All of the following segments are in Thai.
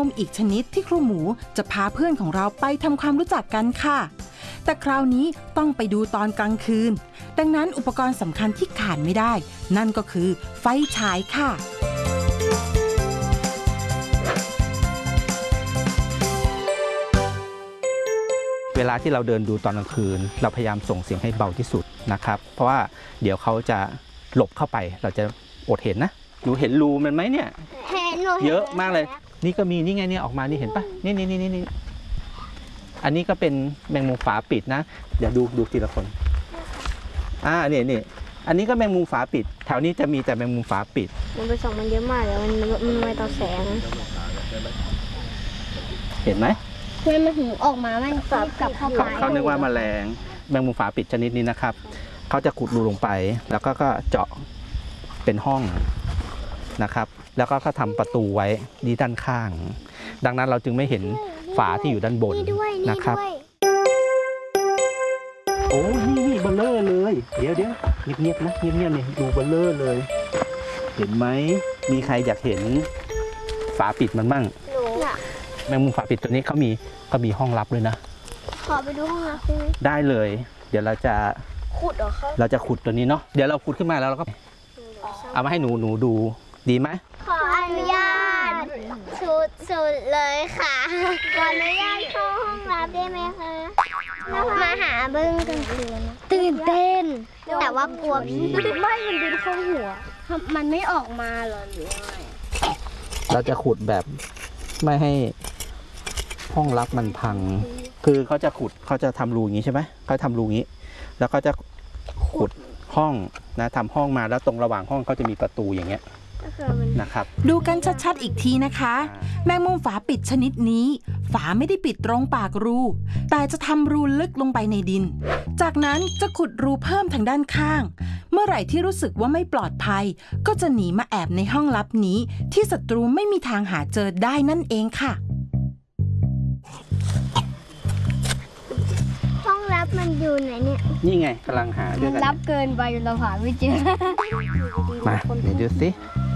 มุมอีกชนิดที่ครูหมูจะพาเพื่อนของเราไปทำความรู้จักกันค่ะแต่คราวนี้ต้องไปดูตอนกลางคืนดังนั้นอุปกรณ์สำคัญที่ขาดไม่ได้นั่นก็คือไฟฉายค่ะเวลาที่เราเดินดูตอนกลางคืนเราพยายามส่งเสียงให้เบาที่สุดนะครับเพราะว่าเดี๋ยวเขาจะหลบเข้าไปเราจะอดเห็นนะหนูเห็นรูมันไหมเนี่ยเยอะมากเลยนี่ก็มีนี่ไงเนี่ยออกมานี่เห็นปะนี่อันนี้ก็เป็นแมงมุมฝาปิดนะเดี๋ยวดูทีละคนนี่อันนี้ก็แมงมุมฝาปิดแถวนี้จะมีแต่แมงมุมฝาปิดมันไปส่องมันเยอะมากเลยมันไม่ต่อแสงเห็นไหมเพื่อนมันถึงออกมามันกลับเข้าไปเขานึกว่าแมลงแมงมุมฝาปิดชนิดนี้นะครับเขาจะขุดรูลงไปแล้วก็เจาะเป็นห้องนะครับแล้วก็ทำประตูไว้ที่ด้านข้างดังนั้นเราจึงไม่เห็นฝาที่อยู่ด้านบนนะครับโอ้นี่เบลเลอร์เลยเดี๋ยวเงียบนะเงียบนี่ดูเบลเลอร์เลยเห็นไหมมีใครอยากเห็นฝาปิดมันบ้างแมงมุมฝาปิดตัวนี้เขามีห้องลับเลยนะขอไปดูห้องลับได้เลยเดี๋ยวเราจะขุดเหรอคะเราจะขุดตัวนี้เนาะเดี๋ยวเราขุดขึ้นมาแล้วเราก็เอามาให้หนูดูดีไหมขออนุญาตสุดเลยค่ะขออนุญาตเข้าห้องลับได้ไหมคะมาหาบึ้งกลางคืนตื่นเต้นแต่ว่ากลัวผีไม่มันบินเข้าหัวมันไม่ออกมาหรอหรือไงเราจะขุดแบบไม่ให้ห้องลับมันพังคือเขาจะทำรูอย่างนี้ใช่ไหมเขาทำรูอย่างนี้แล้วก็จะขุดห้องนะทำห้องมาแล้วตรงระหว่างห้องเขาจะมีประตูอย่างเงี้ยนะครับดูกันชัดๆอีกทีนะคะแมงมุมฝาปิดชนิดนี้ฝาไม่ได้ปิดตรงปากรูแต่จะทำรูลึกลงไปในดินจากนั้นจะขุดรูเพิ่มทางด้านข้างเมื่อไหร่ที่รู้สึกว่าไม่ปลอดภัยก็จะหนีมาแอบในห้องลับนี้ที่ศัตรูไม่มีทางหาเจอได้นั่นเองค่ะห้องลับมันอยู่ไหนเนี่ยนี่ไงกำลังหาด้วยกันลับเกินไปเราหาไม่เจอมาเดี๋ยวดูสิ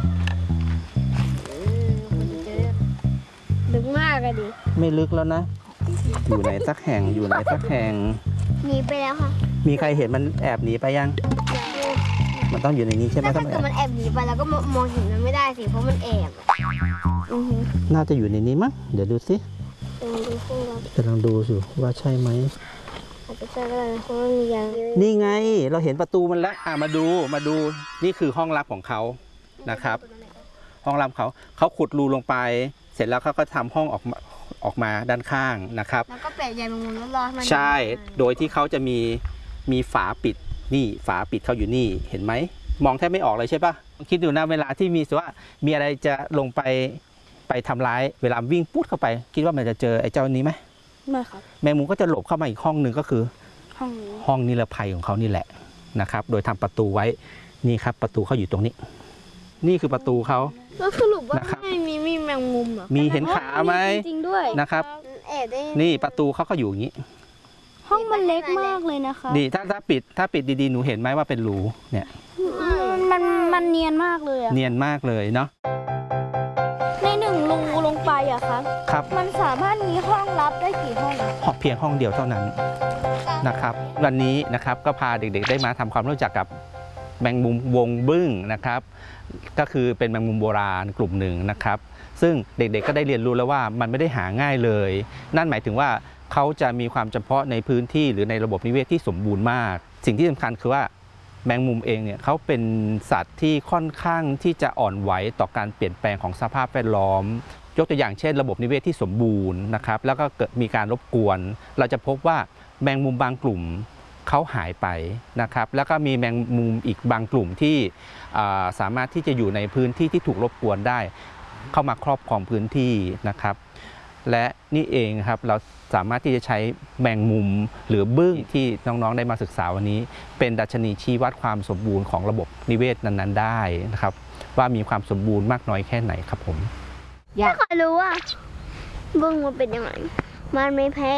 ลึกมากอะดิไม่ลึกแล้วนะอยู่ไหนสักแห่งหนีไปแล้วค่ะมีใครเห็นมันแอบหนีไปยังมันต้องอยู่ในนี้ใช่ไหมถ้าเกิดมันแอบหนีไปแล้วก็มองเห็นมันไม่ได้สิเพราะมันแอบน่าจะอยู่ในนี้มั้งเดี๋ยวดูสิกำลังดูอยู่ว่าใช่ไหมอาจจะใช่ก็ได้เพราะมันยังนี่ไงเราเห็นประตูมันแล้วมาดูนี่คือห้องลับของเขานะครับห้องลับเขาขุดรูลงไปเสร็จแล้วเขาก็ทำห้องออกมาด้านข้างนะครับแล้วก็แปะใยแมงมุมแล้วรอมันใช่โดยที่เขาจะมีฝาปิดนี่ฝาปิดเขาอยู่นี่เห็นไหมมองแทบไม่ออกเลยใช่ปะคิดดูนะเวลาที่มีอะไรจะลงไปทำร้ายเวลาวิ่งปุ๊ดเข้าไปคิดว่ามันจะเจอไอ้เจ้านี้ไหมไม่ครับแมงมุมก็จะหลบเข้ามาอีกห้องหนึ่งก็คือห้องนิรภัยของเขานี่แหละนะครับโดยทำประตูไว้นี่ครับประตูเขาอยู่ตรงนี้นี่คือประตูเขาแล้วสรุปว่ามีแมงมุมเหรอมีเห็นขาไหมจริงด้วยนะครับนี่ประตูเขาก็อยู่อย่างนี้ห้องมันเล็กมากเลยนะคะนี่ถ้าปิดดีๆหนูเห็นไหมว่าเป็นรูเนี่ยมันเนียนมากเลยเนียนมากเลยเนาะในหนึ่งรูลงไปอะครับมันสามารถมีห้องลับได้กี่ห้องเพียงห้องเดียวเท่านั้นนะครับวันนี้นะครับก็พาเด็กๆได้มาทำความรู้จักกับแมงมุมวงบึ้งนะครับก็คือเป็นแมงมุมโบราณกลุ่มหนึ่งนะครับซึ่งเด็กๆก็ได้เรียนรู้แล้วว่ามันไม่ได้หาง่ายเลยนั่นหมายถึงว่าเขาจะมีความจำเพาะในพื้นที่หรือในระบบนิเวศที่สมบูรณ์มากสิ่งที่สำคัญคือว่าแมงมุมเองเนี่ยเขาเป็นสัตว์ที่ค่อนข้างที่จะอ่อนไหวต่อการเปลี่ยนแปลงของสภาพแวดล้อมยกตัวอย่างเช่นระบบนิเวศที่สมบูรณ์นะครับแล้วก็เกิดมีการรบกวนเราจะพบว่าแมงมุมบางกลุ่มเขาหายไปนะครับแล้วก็มีแมงมุมอีกบางกลุ่มที่สามารถที่จะอยู่ในพื้นที่ที่ถูกรบกวนได้เข้ามาครอบครองพื้นที่นะครับและนี่เองครับเราสามารถที่จะใช้แมงมุมหรือบึ้งที่น้องๆได้มาศึกษาวันนี้เป็นดัชนีชี้วัดความสมบูรณ์ของระบบนิเวศนั้นๆได้นะครับว่ามีความสมบูรณ์มากน้อยแค่ไหนครับผมอยากรู้ว่าบึ้งมันเป็นยังไงมันไม่แพ้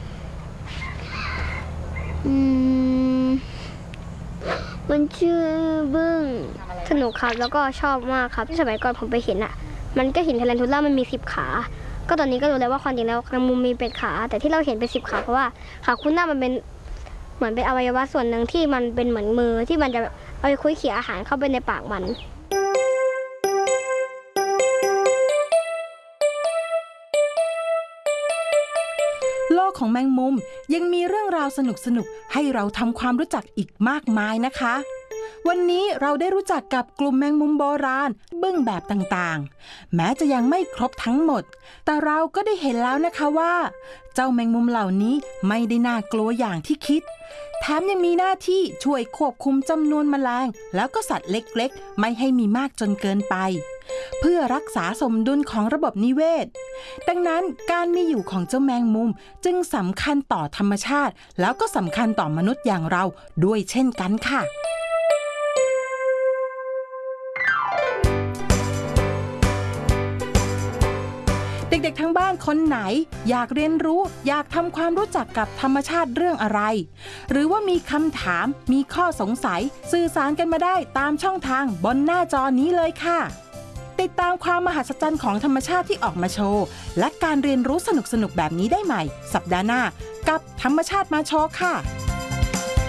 มันชื่อบึ้งสนุกครับแล้วก็ชอบมากครับสมัยก่อนผมไปเห็นมันก็เห็นแทเลนทูล่ามันมี10 ขาก็ตอนนี้ก็รู้แล้วว่าความจริงแล้วแมงมุมมีเป็ดขาแต่ที่เราเห็นเป็น10 ขาเพราะว่าขาคู่หน้ามันเป็นเหมือนเป็นอวัยวะส่วนหนึ่งที่มันเป็นเหมือนมือที่มันจะแบบเอาไปคุ้ยเขี่ยอาหารเข้าไปในปากมันโลกของแมงมุมยังมีเรื่องราวสนุกๆให้เราทำความรู้จักอีกมากมายนะคะ วันนี้เราได้รู้จักกับกลุ่มแมงมุมโบราณบึ้งแบบต่างๆแม้จะยังไม่ครบทั้งหมดแต่เราก็ได้เห็นแล้วนะคะว่าเจ้าแมงมุมเหล่านี้ไม่ได้น่ากลัวอย่างที่คิดแถมยังมีหน้าที่ช่วยควบคุมจำนวนแมลงแล้วก็สัตว์เล็กๆไม่ให้มีมากจนเกินไปเพื่อรักษาสมดุลของระบบนิเวศดังนั้นการมีอยู่ของเจ้าแมงมุมจึงสำคัญต่อธรรมชาติแล้วก็สำคัญต่อมนุษย์อย่างเราด้วยเช่นกันค่ะเด็กๆทั้งบ้านคนไหนอยากเรียนรู้อยากทำความรู้จักกับธรรมชาติเรื่องอะไรหรือว่ามีคำถามมีข้อสงสัยสื่อสารกันมาได้ตามช่องทางบนหน้าจอนี้เลยค่ะติดตามความมหัศจรรย์ของธรรมชาติที่ออกมาโชว์และการเรียนรู้สนุกๆแบบนี้ได้ใหม่สัปดาห์หน้ากับธรรมชาติมาโชว์ค่ะ